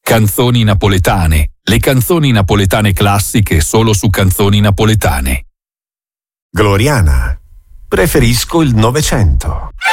Canzoni napoletane. Le canzoni napoletane classiche solo su Canzoni Napoletane. Gloriana. Preferisco il Novecento.